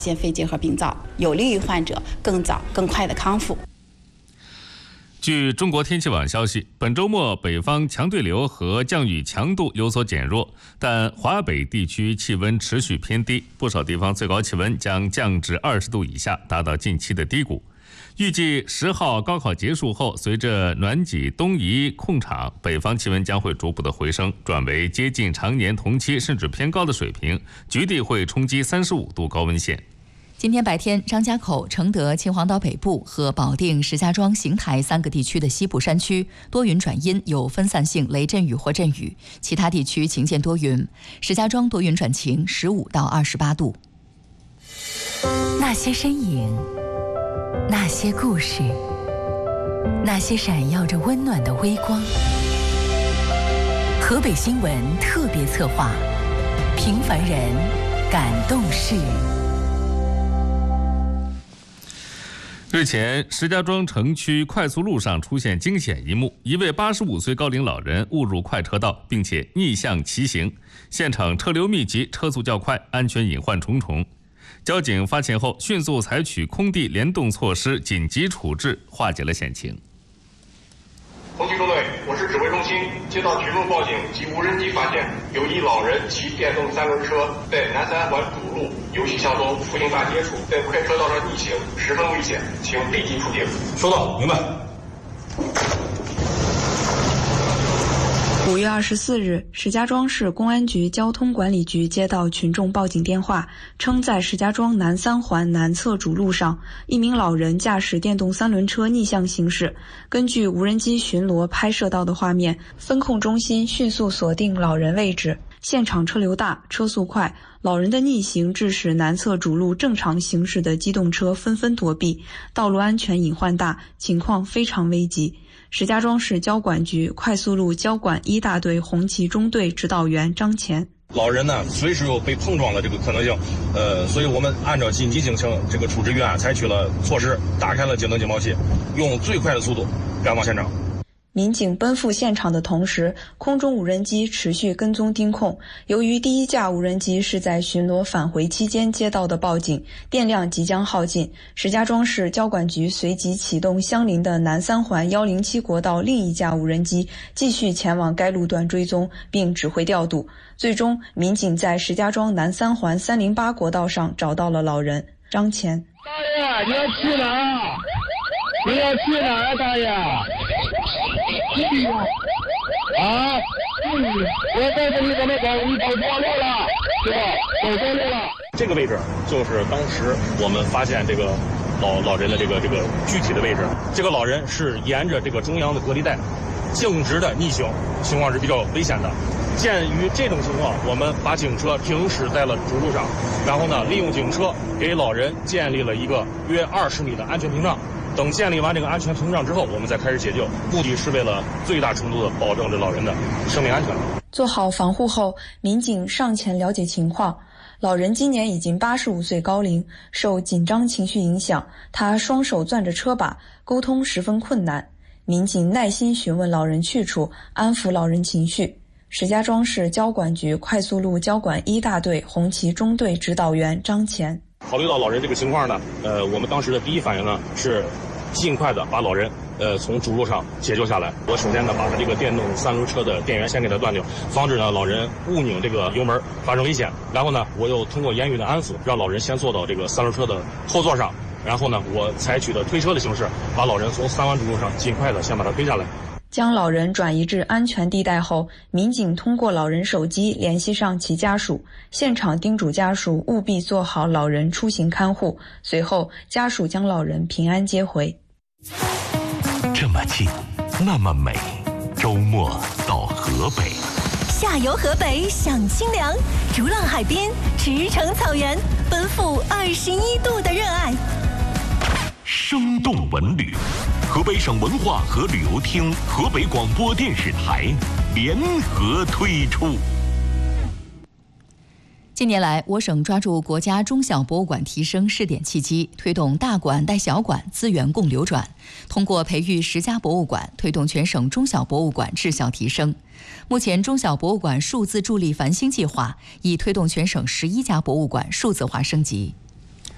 肺结核病灶，有利于患者更早、更快的康复。 据中国天气网消息，本周末北方强对流和降雨强度有所减弱，但华北地区气温持续偏低，不少地方最高气温将降至20度以下，达到近期的低谷。预计10号高考结束后，随着暖季东移控场，北方气温将会逐步的回升，转为接近常年同期甚至偏高的水平，局地会冲击35度高温线。 今天白天，张家口、承德、秦皇岛北部和保定、石家庄、邢台3个地区的西部山区多云转阴，有分散性雷阵雨或阵雨，其他地区晴间多云。石家庄多云转晴，15到28度。 那些身影，那些故事，那些闪耀着温暖的微光。河北新闻特别策划，平凡人感动事。 日前，石家庄城区快速路上出现惊险一幕，一位85岁高龄老人误入快车道，并且逆向骑行，现场车流密集，车速较快，安全隐患重重。交警发现后，迅速采取空地联动措施，紧急处置，化解了险情。 红旗中队，我是指挥中心，接到群众报警及无人机发现有一老人骑电动3轮车在南三环主路由西向东复兴大街处在快车道上逆行，十分危险，请立即出警。 收到，明白。 5月24日，石家庄市公安局交通管理局接到群众报警电话，称在石家庄南三环南侧主路上，一名老人驾驶电动3轮车逆向行驶。根据无人机巡逻拍摄到的画面，分控中心迅速锁定老人位置。现场车流大，车速快，老人的逆行致使南侧主路正常行驶的机动车纷纷躲避，道路安全隐患大，情况非常危急。石家庄市交管局快速路交管1大队红旗中队指导员张乾。 老人呢，随时有被碰撞的这个可能性，所以我们按照紧急情形这个处置预案，采取了措施，打开了警灯警报器，用最快的速度赶往现场。 民警奔赴现场的同时，空中无人机持续跟踪盯控。由于第一架无人机是在巡逻返回期间接到的报警，电量即将耗尽，石家庄市交管局随即启动相邻的南三环107国道另一架无人机，继续前往该路段追踪，并指挥调度。最终，民警在石家庄南三环308国道上找到了老人张乾。 大爷，你要去哪儿？你要去哪儿，大爷？啊！我告诉你怎么走，你走错路了，是吧？走错路了。 这个位置就是当时我们发现这个老人的这个具体的位置。这个老人是沿着这个中央的隔离带径直的逆行，情况是比较危险的。鉴于这种情况，我们把警车停驶在了主路上，然后呢，利用警车给老人建立了一个约20米的安全屏障。等建立完这个安全屏障之后，我们再开始解救，目的是为了最大程度的保证这老人的生命安全。 做好防护后，民警上前了解情况。老人今年已经85岁高龄，受紧张情绪影响，他双手攥着车把，沟通十分困难。民警耐心询问老人去处，安抚老人情绪。石家庄市交管局快速路交管1大队红旗中队指导员张乾。 考虑到老人这个情况呢，我们当时的第一反应呢是尽快的把老人从主路上解救下来。我首先呢把这个电动3轮车的电源先给它断掉，防止呢老人误拧这个油门发生危险。然后呢，我又通过言语的安抚，让老人先坐到这个3轮车的后座上。然后呢，我采取的推车的形式，把老人从3环主路上尽快的先把它推下来。 将老人转移至安全地带后，民警通过老人手机联系上其家属，现场叮嘱家属务必做好老人出行看护。随后，家属将老人平安接回。 这么近，那么美，周末到河北。 下游河北享清凉，逐浪海滨，驰骋草原，奔赴21度的热爱。 生动文旅，河北省文化和旅游厅、河北广播电视台联合推出。 近年来，我省抓住国家中小博物馆提升试点契机，推动大馆带小馆资源共流转，通过培育10家博物馆，推动全省中小博物馆质效提升。目前，中小博物馆数字助力繁星计划已推动全省11家博物馆数字化升级。